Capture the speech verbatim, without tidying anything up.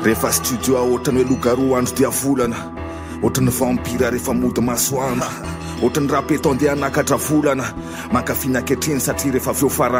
rehefa studio ohatrany hoe logaro andro dia volana ohatrany vampira rehefa mody masoandro ohatrany rapeto andeha nakatra volana mankafina ketriny satria rehefa aveo fara